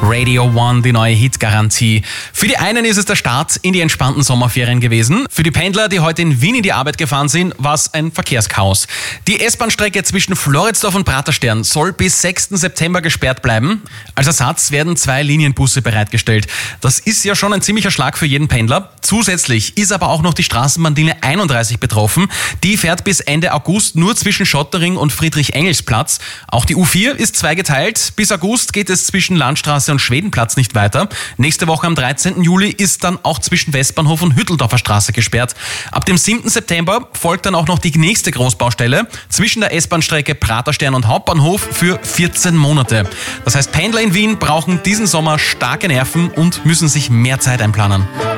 Radio One, die neue Hitgarantie. Für die einen ist es der Start in die entspannten Sommerferien gewesen. Für die Pendler, die heute in Wien in die Arbeit gefahren sind, war es ein Verkehrschaos. Die S-Bahn-Strecke zwischen Floridsdorf und Praterstern soll bis 6. September gesperrt bleiben. Als Ersatz werden 2 Linienbusse bereitgestellt. Das ist ja schon ein ziemlicher Schlag für jeden Pendler. Zusätzlich ist aber auch noch die Straßenbahnlinie 31 betroffen. Die fährt bis Ende August nur zwischen Schottering und Friedrich-Engels-Platz. Auch die U4 ist zweigeteilt. Bis August geht es zwischen Landstraße und Schwedenplatz nicht weiter. Nächste Woche am 13. Juli ist dann auch zwischen Westbahnhof und Hütteldorfer Straße gesperrt. Ab dem 7. September folgt dann auch noch die nächste Großbaustelle zwischen der S-Bahn-Strecke Praterstern und Hauptbahnhof für 14 Monate. Das heißt, Pendler in Wien brauchen diesen Sommer starke Nerven und müssen sich mehr Zeit einplanen.